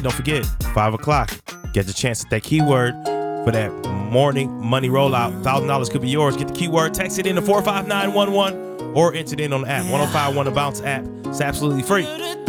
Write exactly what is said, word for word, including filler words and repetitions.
Don't forget, five o'clock, get the chance at that keyword for that morning money rollout. one thousand dollars could be yours. Get the keyword, text it in to four five nine one one, or enter it in on the app. one oh five one The Bounce app. It's absolutely free.